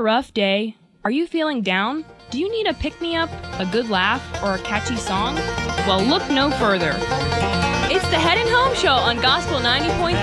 rough day? Are you feeling down? Do you need a pick-me-up, a good laugh, or a catchy song? Well, look no further. It's the Headin' Home Show on Gospel 90.3.